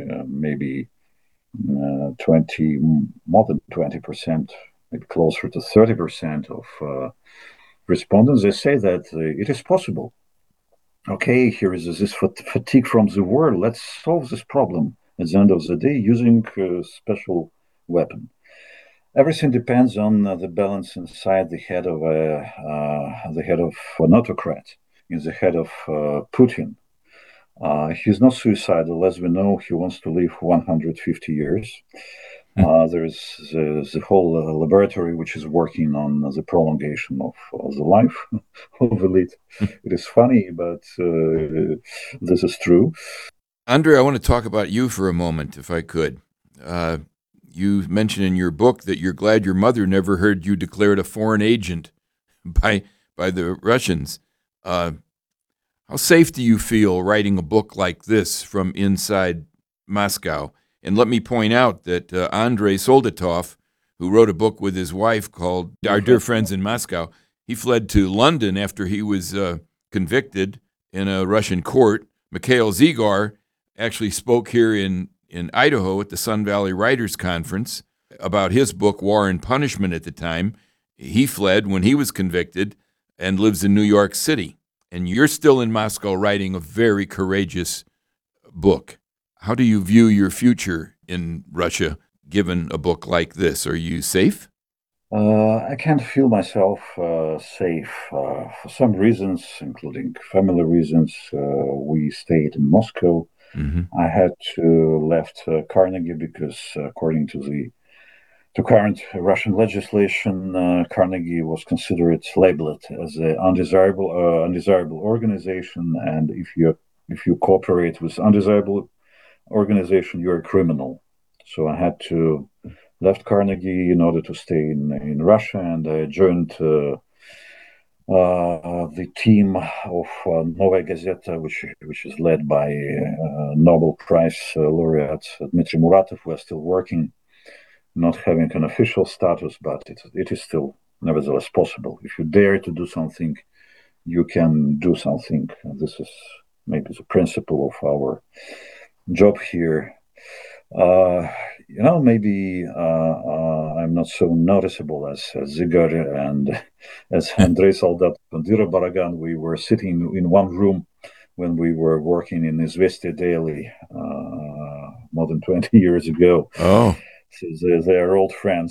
maybe 20, more than 20%, maybe closer to 30% of respondents, they say that it is possible. Okay, here is this fatigue from the war. Let's solve this problem at the end of the day using a special weapon. Everything depends on the balance inside the head of an autocrat, in the head of Putin. He's not suicidal, as we know. He wants to live 150 years. There's the whole laboratory which is working on the prolongation of the life of elite. It is funny, but this is true. Andrei, I want to talk about you for a moment, if I could. You mentioned in your book that you're glad your mother never heard you declared a foreign agent by the Russians. How safe do you feel writing a book like this from inside Moscow? And let me point out that Andrei Soldatov, who wrote a book with his wife called Our Dear Friends in Moscow, he fled to London after he was convicted in a Russian court. Mikhail Zygar actually spoke here in Idaho at the Sun Valley Writers Conference about his book, War and Punishment, at the time. He fled when he was convicted and lives in New York City. And you're still in Moscow writing a very courageous book. How do you view your future in Russia, given a book like this? Are you safe? I can't feel myself safe for some reasons, including family reasons. We stayed in Moscow. Mm-hmm. I had to left Carnegie because, according to current Russian legislation, Carnegie was considered labeled as an undesirable organization, and if you cooperate with undesirable organization, you're a criminal. So I had to left Carnegie in order to stay in Russia, and I joined the team of Novaya Gazeta, which is led by Nobel Prize laureate Dmitry Muratov. We're still working, not having an official status, but it is still nevertheless possible. If you dare to do something, you can do something. This is maybe the principle of our job here. Maybe I'm not so noticeable as Zygar and as Andrei Soldat and Dira Baragan. We were sitting in one room when we were working in Izvestia Daily more than 20 years ago. Oh. So they are old friends.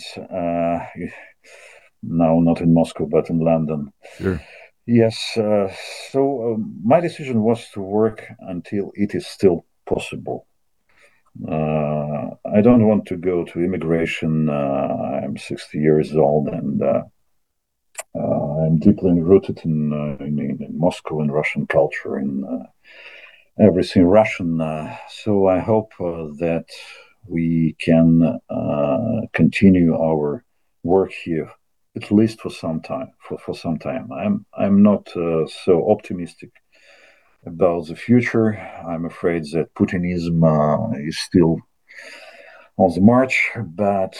Now not in Moscow, but in London. Sure. Yes. So my decision was to work until it is still possible. I don't want to go to immigration. I'm 60 years old, and I'm deeply rooted in Moscow and Russian culture and everything Russian. So I hope that we can continue our work here at least for some time. For some time, I'm not so optimistic about the future. I'm afraid that Putinism is still on the march, but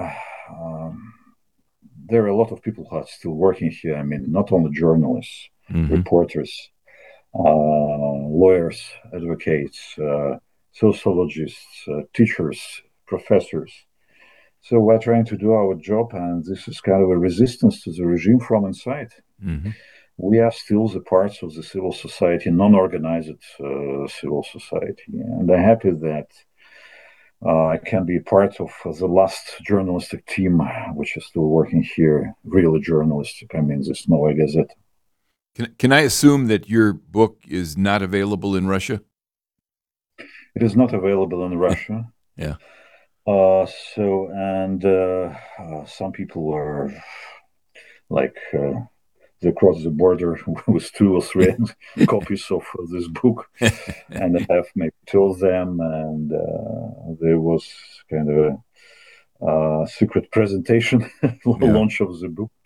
there are a lot of people who are still working here. I mean, not only journalists, reporters, lawyers, advocates, sociologists, teachers, professors. So we're trying to do our job, and this is kind of a resistance to the regime from inside. Mm-hmm. We are still the parts of the civil society, non-organized civil society. And I'm happy that I can be part of the last journalistic team, which is still working here, really journalistic. I mean, this Novaya Gazeta. Can I assume that your book is not available in Russia? It is not available in Russia. Yeah. Some people are like... they cross the border with 2 or 3 copies of this book, and I have maybe told them, and there was kind of a secret presentation, launch of the book.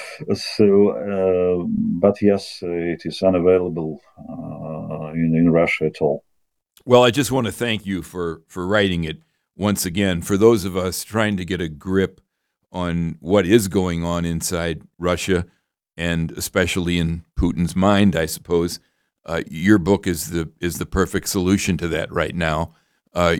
So, but yes, it is unavailable in Russia at all. Well, I just want to thank you for writing it once again. For those of us trying to get a grip on what is going on inside Russia, and especially in Putin's mind, I suppose, your book is the perfect solution to that right now.